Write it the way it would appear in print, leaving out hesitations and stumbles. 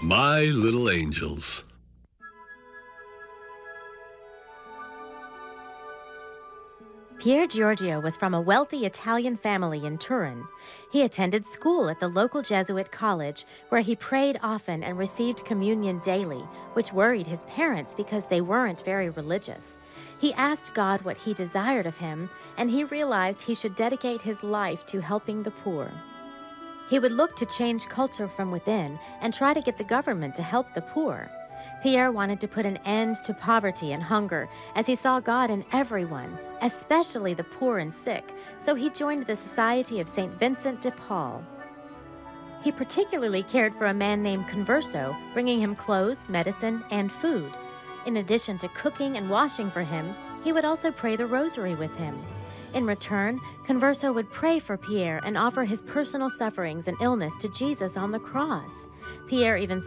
My Little Angels. Pier Giorgio was from a wealthy Italian family in Turin. He attended school at the local Jesuit college, where he prayed often and received communion daily, which worried his parents because they weren't very religious. He asked God what he desired of him, and he realized he should dedicate his life to helping the poor. He would look to change culture from within and try to get the government to help the poor. Pierre wanted to put an end to poverty and hunger, as he saw God in everyone, especially the poor and sick, so he joined the Society of St. Vincent de Paul. He particularly cared for a man named Converso, bringing him clothes, medicine, and food. In addition to cooking and washing for him, he would also pray the rosary with him. In return, Converso would pray for Pierre and offer his personal sufferings and illness to Jesus on the cross. Pierre even